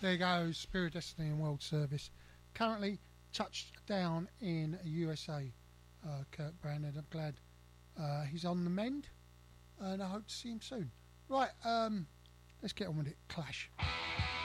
There you go, Spirit Destiny and World Service. Currently touched down in USA, Kirk Brandon. I'm glad he's on the mend, and I hope to see him soon. Right, let's get on with it. Clash.